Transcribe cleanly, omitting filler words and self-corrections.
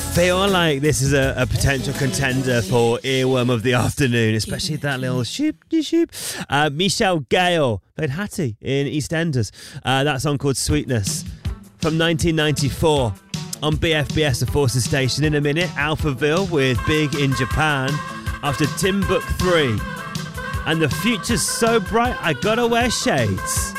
feel like this is a potential contender for earworm of the afternoon, especially that little shoop. Michelle Gale played Hattie in EastEnders. That song called Sweetness from 1994 on BFBS, the Forces Station. In a minute, Alphaville with Big in Japan after Timbuk 3. And the future's so bright, I gotta wear shades.